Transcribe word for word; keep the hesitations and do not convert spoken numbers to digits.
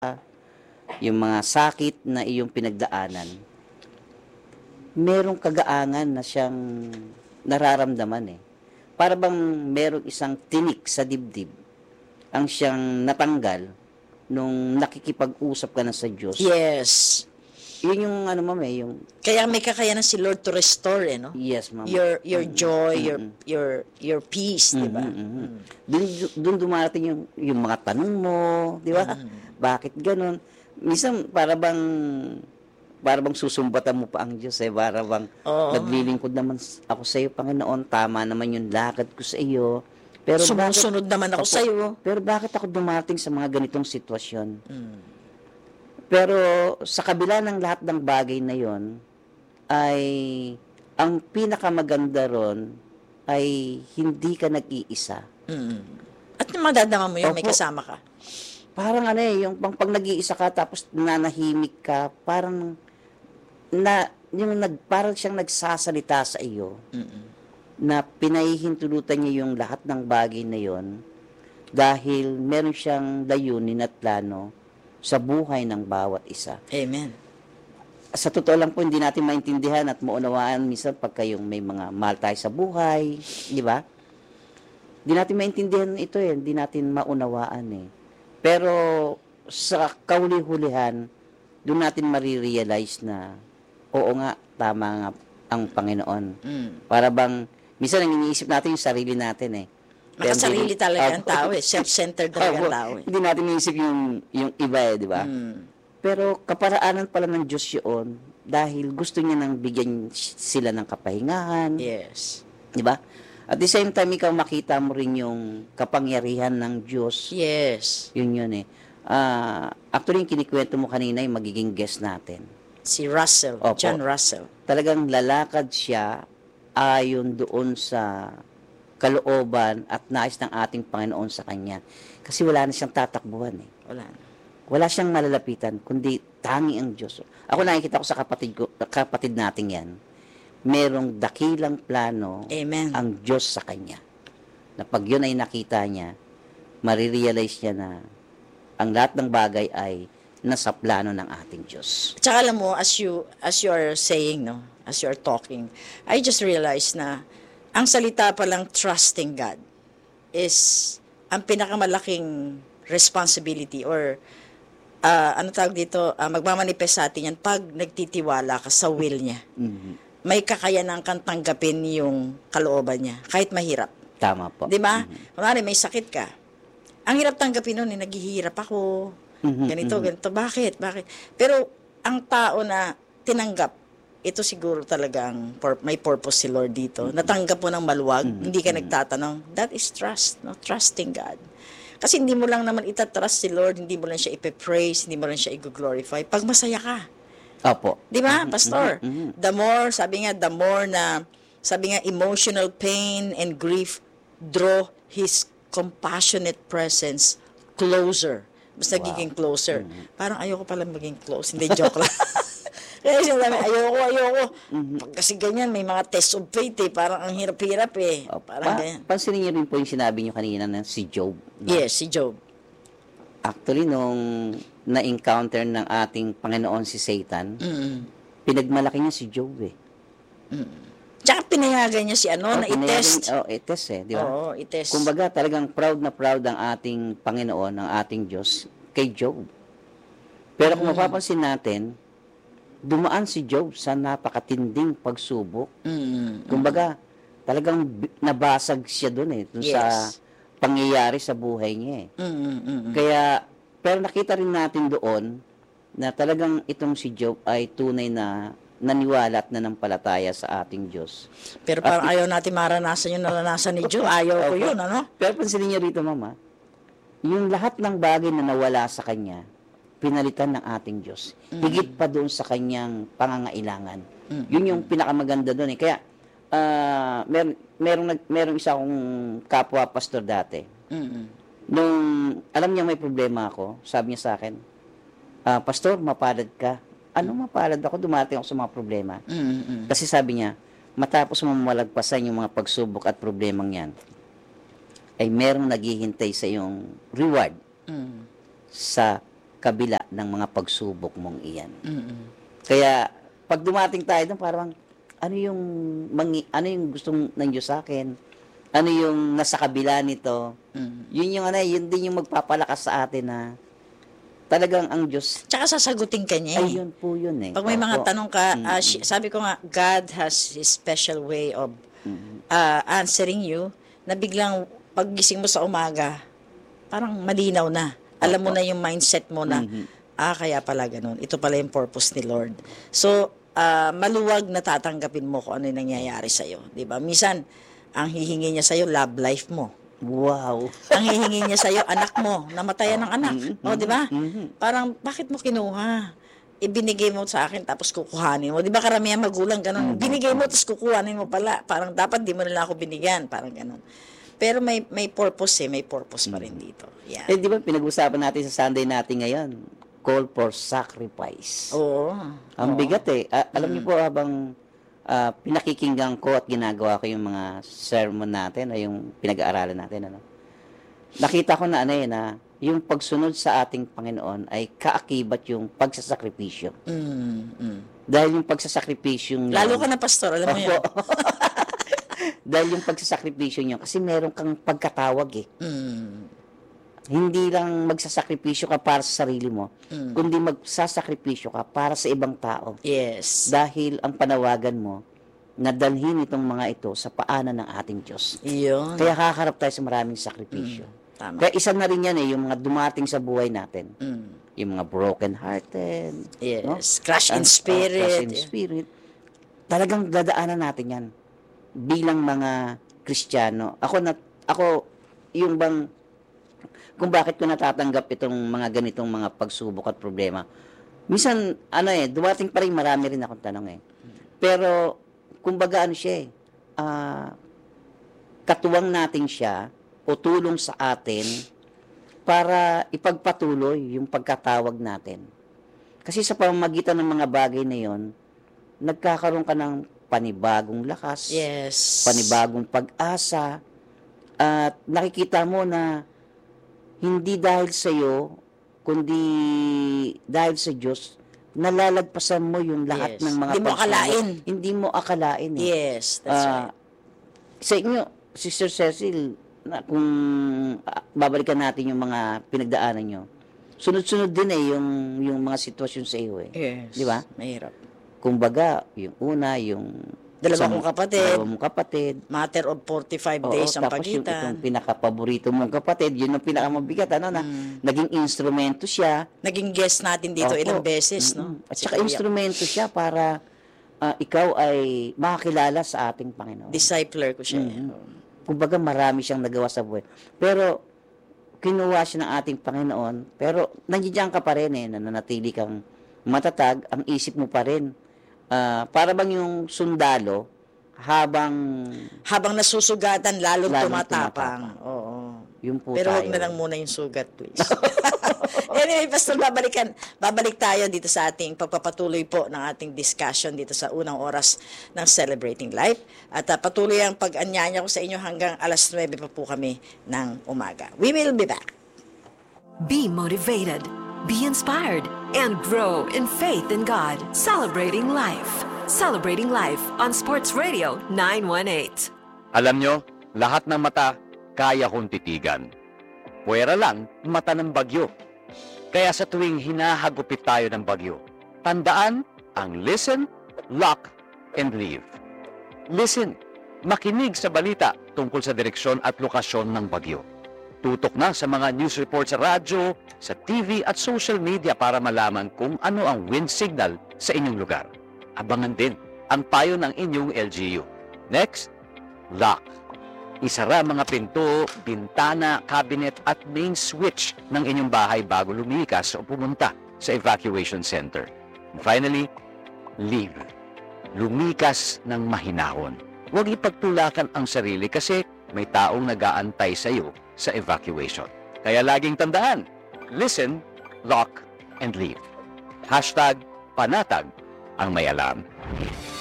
yung mga sakit na iyong pinagdaanan, merong kagaangan na siyang nararamdaman eh. Para bang merong isang tinik sa dibdib ang siyang natanggal nung nakikipag-usap ka na sa Diyos. Yes. Yun yung ano ma'am eh, yung Kaya may kakayanan si Lord to restore, eh, no? yes ma'am. Your your Mm-mm. joy, your Mm-mm. your your peace, di ba? Mm-mm. Dun, dun dumarating yung, yung mga tanong mo, di ba? Bakit ganun? Minsan, para bang, para bang susumbatan mo pa ang Diyos eh, para bang Oo. naglilingkod naman ako sa iyo, Panginoon, tama naman yung lakad ko sa iyo. Pero bakit, Sumusunod naman ako Opo, sa iyo. pero bakit ako dumating sa mga ganitong sitwasyon? Mm. Pero sa kabila ng lahat ng bagay na yon, ay ang pinakamaganda ron ay hindi ka nag-iisa. Mm. At madadama mo yun, may Opo. kasama ka. Parang ano eh, yung pang, pag nag-iisa ka tapos nanahimik ka, parang na yung nag parang siyang nagsasalita sa iyo Mm-mm. na pinahihintulutan niya yung lahat ng bagay na yon dahil meron siyang layunin at plano sa buhay ng bawat isa. Amen. Sa totoo lang po, hindi natin maintindihan at maunawaan minsan pagka yung may mga mahal tayo sa buhay, di ba? Hindi natin maintindihan ito eh, hindi natin maunawaan eh. Pero sa kauli-hulihan, doon natin marirealize na oo nga, tama nga ang Panginoon. Mm. Para bang, minsan ang iniisip natin yung sarili natin eh. Pero Makasarili hindi- talaga ang Opo. tao eh. Self-centered talaga ang Opo. tao eh. Hindi natin iniisip yung, yung iba eh, di ba? Mm. Pero kaparaanan pala ng Diyos yun dahil gusto niya nang bigyan sila ng kapahingahan, Yes. di ba? At the same time, ikaw makita mo rin yung kapangyarihan ng Diyos. Yes. Yun yun eh. Ah, actually, yung kinikwento mo kanina yung magiging guest natin. Si Russell, Opo. John Russell. Talagang lalakad siya ayon doon sa kalooban at nais ng ating Panginoon sa kanya. Kasi wala na siyang tatakbuhan eh. Wala na. Wala siyang malalapitan, kundi tangi ang Diyos. Ako nakikita ko sa kapatid, ko, kapatid nating yan, merong dakilang plano Amen. ang Diyos sa kanya. Na pag yun ay nakita niya, marirealize niya na ang lahat ng bagay ay nasa plano ng ating Diyos. Tsaka alam mo, as you, as you are saying, no, as you are talking, I just realized na ang salita palang trusting God is ang pinakamalaking responsibility or ah, ano tawag dito, ah, magmamanifest sa atin yan pag nagtitiwala ka sa will niya. Mhm. May kakayanan kang tanggapin yung kalooban niya, kahit mahirap. Tama po. Di ba? Kunwari, may sakit ka. Ang hirap tanggapin nun, eh, naghihirap ako. Mhm, Ganito, mhm. ganito. Bakit? Bakit? Pero, ang tao na tinanggap, ito siguro talagang pur- may purpose si Lord dito. Natanggap mo ng maluwag, hindi ka nagtatanong. That is trust, no? Trusting God. Kasi hindi mo lang naman itatrust si Lord, hindi mo lang siya ipe-praise, hindi mo lang siya i-glorify. Pag masaya ka. Opo. Di ba, Pastor? mhm. The more, sabi nga, the more na, sabi nga, emotional pain and grief draw His compassionate presence closer. Mas nagiging closer. Parang ayoko pala maging close. Hindi, joke lang. Kaya sinasabi, ayoko, ayoko. Pag kasi ganyan, may mga test of faith eh. Parang ang hirap-hirap eh. Opo. Parang Pa- ganyan. pansinin niyo rin po yung sinabi niyo kanina na si Job. no? Yes, si Job. Actually, nung na-encounter ng ating Panginoon si Satan, Mm. pinagmalaki niya si Job eh. Tsaka pinayagan niya si ano, na pinayagan- i-test. Oh, i-test eh, di ba? Oo, i-test. Kumbaga, talagang proud na proud ang ating Panginoon, ang ating Diyos, kay Job. Pero kung mapapansin natin, dumaan si Job sa napakatinding pagsubok. Mm. Kumbaga, talagang bi- nabasag siya doon eh, dun sa Yes. pangyayari sa buhay niya eh. Mm, mm, mm. Kaya, pero nakita rin natin doon na talagang itong si Job ay tunay na naniwala at nanampalataya sa ating Diyos. Pero parang ayaw natin maranasan yung naranasan ni Job. Ayaw ko yun, ano? Pero pansinin niyo rito, Mama, yung lahat ng bagay na nawala sa kanya, pinalitan ng ating Diyos. Higit pa doon sa kanyang pangangailangan. Yun yung pinakamaganda doon eh. Kaya, ah, mer merong, nag merong isa akong kapwa pastor dati. Mm-mm. Nung alam niya may problema ako, sabi niya sa akin, ah, Pastor, mapalad ka. Ano mapalad ako? Dumating ako sa mga problema. Mm-mm. Kasi sabi niya, matapos mo malagpasan yung mga pagsubok at problemang yan, ay merong naghihintay sa iyong reward Mm. sa kabila ng mga pagsubok mong iyan. Mm-mm. Kaya, pag dumating tayo doon, parang, ano yung, mangi, ano yung gustong ng Diyos sa akin? Ano yung nasa kabila nito? Mm. Yun yung ano, yun din yung magpapalakas sa atin na talagang ang Diyos, Tsaka sasagutin ka niya ay eh. yun po yun eh. Pag may mga Opo. tanong ka, Mm, ah, shi- sabi ko nga, God has His special way of mm, ah, answering you na biglang paggising mo sa umaga, parang malinaw na. Alam mo Opo. na yung mindset mo na, Mhm. ah, kaya pala ganun. Ito pala yung purpose ni Lord. So, ah, maluwag na tatanggapin mo kung ano yung nangyayari sa'yo. Diba? Minsan, ang hihingi niya sa'yo, love life mo. Wow. Ang hihingi niya sa'yo, anak mo, namatayan ng anak. Mhm, O, di ba? mhm. Parang, bakit mo kinuha? Ibinigay mo sa akin, tapos kukuhanin mo. Di ba karamihan magulang ganun? Binigay mo, tapos kukuhanin mo pala. Parang, dapat di mo nila ako binigyan. Parang ganun. Pero may may purpose eh. May purpose pa rin dito. Yeah. Eh, di ba, pinag-usapan natin sa Sunday natin ngayon, call for sacrifice. Oo. Ang Oo. bigat eh. Ah, alam niyo po, habang ah, pinakikinggan ko at ginagawa ko yung mga sermon natin o yung pinag-aaralan natin, ano, nakita ko na ano eh, na yung pagsunod sa ating Panginoon ay kaakibat yung pagsasakripisyo. Mm, mm. Dahil yung pagsasakripisyo yun, Lalo ka na, pastor. Alam mo Opo. yan. dahil yung pagsasakripisyo nyo, kasi meron kang pagkatawag eh. Mm, Hindi lang magsasakripisyo ka para sa sarili mo, mm. kundi magsasakripisyo ka para sa ibang tao. Yes. Dahil ang panawagan mo, na dalhin itong mga ito sa paanan ng ating Diyos. Iyon. Kaya kakaharap tayo sa maraming sakripisyo. Tama. Kaya isa na rin yan eh, yung mga dumating sa buhay natin. Mm. Yung mga broken-hearted. Yes. no? Crush in Ang- oh, spirit. crush in spirit. Talagang dadaanan natin yan. Bilang mga Kristiyano. Ako, na, ako yung bang, kung bakit ko natatanggap itong mga ganitong mga pagsubok at problema. Minsan, ano eh, dumating pa rin marami rin akong tanong eh. Pero, kumbaga ano siya eh, ah, katuwang natin siya o tulong sa atin para ipagpatuloy yung pagkatawag natin. Kasi sa pamamagitan ng mga bagay na yon, nagkakaroon ka ng panibagong lakas, Yes. panibagong pag-asa, at nakikita mo na hindi dahil sa iyo, kundi dahil sa Diyos, nalalagpasan mo yung lahat Yes. ng mga Hindi mo pagsubok. akalain. Hindi mo akalain. Eh. Yes, that's Ah, right. Sa inyo, Sister Cecil, na kung ah, babalikan natin yung mga pinagdaanan nyo, sunod-sunod din eh yung, yung mga sitwasyon sa iyo eh. Yes. Di ba? Mahirap. Kumbaga, yung una, yung Dalawa sa- kong kapatid. Dalawa mong kapatid. Matter of forty-five Oo, days ang tapos yung pagitan. itong pinaka-paborito mong kapatid, yun ang pinakamabigat, ano na, Mm. naging instrumento siya. Naging guest natin dito Opo. ilang beses, no? Mm-mm. At Si saka Kuya. instrumento siya para ah, ikaw ay makakilala sa ating Panginoon. Discipler ko siya. Mhm. eh. Kumbaga marami siyang nagawa sa buhay. Pero kinuha siya ng ating Panginoon, pero nandiyan ka pa rin eh, nananatili kang matatag, ang isip mo pa rin. Ah, para bang yung sundalo, habang Habang nasusugatan, lalong Lalong tumatapang. tumatapang. Oo. yung po Pero tayo. wag na lang muna yung sugat, please. Anyway, Pastor, babalikan, babalik tayo dito sa ating pagpapatuloy po ng ating discussion dito sa unang oras ng Celebrating Life. At uh, patuloy ang pag-anyaya ko sa inyo hanggang alas nuwebe pa po kami ng umaga. We will be back. Be motivated, be inspired, and grow in faith in God. Celebrating Life. Celebrating Life on Sports Radio nine one eight. Alam nyo, lahat ng mata, kaya kong titigan. Puwera lang, mata ng bagyo. Kaya sa tuwing hinahagupit tayo ng bagyo, tandaan ang listen, lock, and leave. Listen, makinig sa balita tungkol sa direksyon at lokasyon ng bagyo. Tutok na sa mga news report sa radyo, sa T V at social media para malaman kung ano ang wind signal sa inyong lugar. Abangan din ang payo ng inyong L G U. Next, lock. Isara mga pinto, bintana, cabinet at main switch ng inyong bahay bago lumikas o pumunta sa evacuation center. And finally, leave. Lumikas ng mahinahon. Huwag ipagtulakan ang sarili kasi may taong nag-aantay sa iyo sa evacuation. Kaya laging tandaan, listen, lock, and leave. Hashtag panatag ang may alam.